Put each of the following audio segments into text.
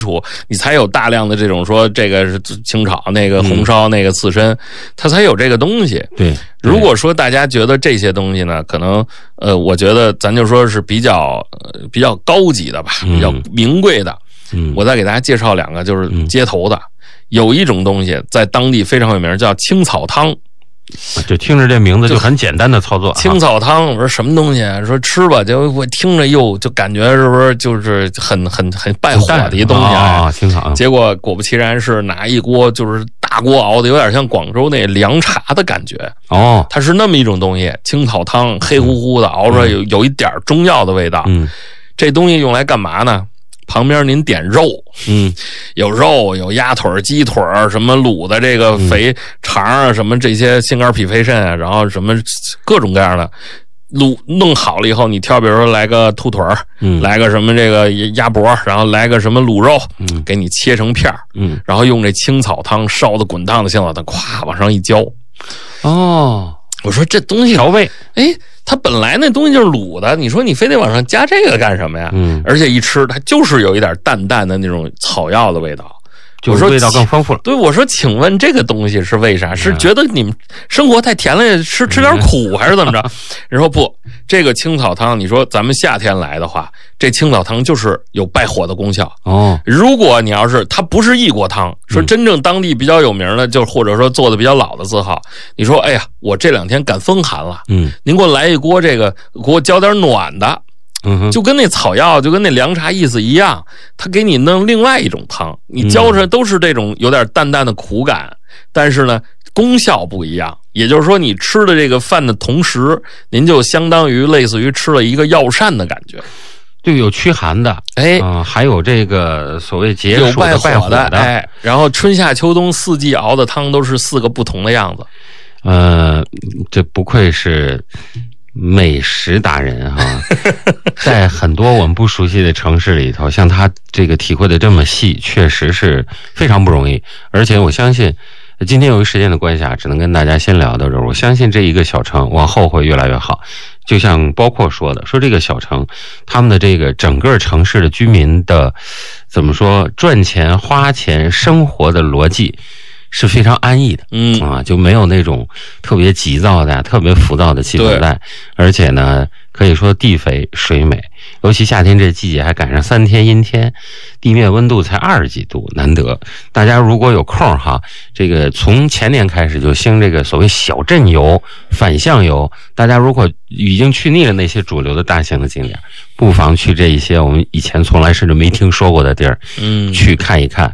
你才有大量的这种说这个是清炒，那个红烧，那个刺身，它才有这个东西。 对， 如果说大家觉得这些东西呢，可能我觉得咱就说是比较高级的吧，比较名贵的。我再给大家介绍2个，就是街头的。有一种东西在当地非常有名，叫青草汤。 就听着这名字就很简单的操作。 青草汤，我说什么东西啊？说吃吧，就我听着就感觉是不是就是很败火的一东西啊？ 青草。 结果果不其然是拿一锅就是大锅熬的，有点像广州那凉茶的感觉。它是那么一种东西，青草汤黑乎乎的，熬出来有一点中药的味道。这东西用来干嘛呢？旁边您点肉，有肉，有鸭腿、鸡腿，什么卤的这个肥肠啊，什么这些心肝脾肺肾啊，然后什么各种各样的弄好了以后，你挑，比如说来个兔腿，来个什么这个鸭脖，然后来个什么卤肉，给你切成片，然后用这青草汤烧的滚烫的青草汤，咵往上一浇。我说这东西调味， 它本来那东西就是卤的，你说你非得往上加这个干什么呀？而且一吃它就是有一点淡淡的那种草药的味道， 就是味道更丰富了。 对，我说请问这个东西是为啥？是觉得你们生活太甜了，吃点苦还是怎么着？人说不，这个青草汤，你说咱们夏天来的话，这青草汤就是有败火的功效。如果你要是它不是异国汤，说真正当地比较有名的，就或者说做的比较老的字号，你说哎呀，我这2天赶风寒了，您给我来一锅这个，给我浇点暖的。就跟那草药，就跟那凉茶意思一样，他给你弄另外一种汤，你浇出来都是这种有点淡淡的苦感，但是呢功效不一样。也就是说，你吃的这个饭的同时，您就相当于类似于吃了一个药膳的感觉。 就有驱寒的，还有这个所谓解暑的、败火的， 然后春夏秋冬4季熬的汤都是4个不同的样子。 这不愧是美食达人啊，在很多我们不熟悉的城市里头，像他这个体会的这么细，确实是非常不容易。而且我相信今天由于时间的关系啊，只能跟大家先聊到这儿。我相信这一个小城往后会越来越好，就像包括说的，说这个小城他们的这个整个城市的居民的怎么说，赚钱花钱生活的逻辑是非常安逸的，就没有那种特别急躁的、特别浮躁的气氛在。而且呢，可以说地肥水美，尤其夏天这季节还赶上3天阴天，地面温度才20几度，难得。大家如果有空哈，这个从前年开始就兴这个所谓小镇游、返乡游，大家如果已经去腻了那些主流的大型的景点，不妨去这一些我们以前从来甚至没听说过的地儿，去看一看。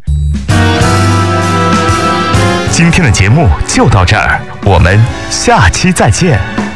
今天的节目就到这儿，我们下期再见。